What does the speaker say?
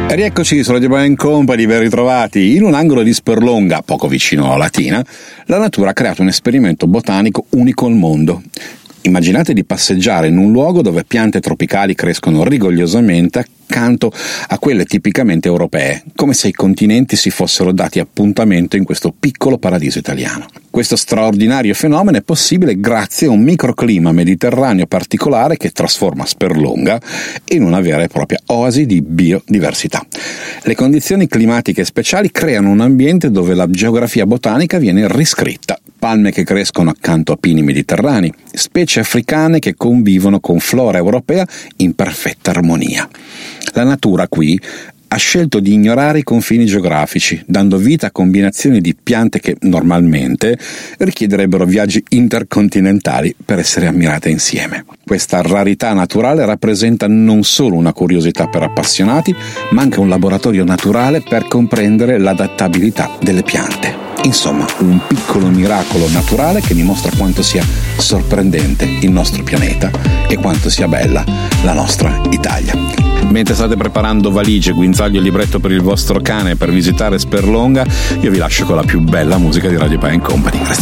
E rieccoci su Radio Band Company, ben ritrovati. In un angolo di Sperlonga, poco vicino a Latina, la natura ha creato un esperimento botanico unico al mondo. Immaginate di passeggiare in un luogo dove piante tropicali crescono rigogliosamente accanto a quelle tipicamente europee, come se i continenti si fossero dati appuntamento in questo piccolo paradiso italiano. Questo straordinario fenomeno è possibile grazie a un microclima mediterraneo particolare che trasforma Sperlonga in una vera e propria oasi di biodiversità. Le condizioni climatiche speciali creano un ambiente dove la geografia botanica viene riscritta. Palme che crescono accanto a pini mediterranei, specie africane che convivono con flora europea in perfetta armonia. La natura qui ha scelto di ignorare i confini geografici, dando vita a combinazioni di piante che normalmente richiederebbero viaggi intercontinentali per essere ammirate insieme. Questa rarità naturale rappresenta non solo una curiosità per appassionati, ma anche un laboratorio naturale per comprendere l'adattabilità delle piante. Insomma, un piccolo miracolo naturale che dimostra quanto sia sorprendente il nostro pianeta e quanto sia bella la nostra Italia. Mentre state preparando valigie, guinzaglio e libretto per il vostro cane per visitare Sperlonga, io vi lascio con la più bella musica di Radio Band Company.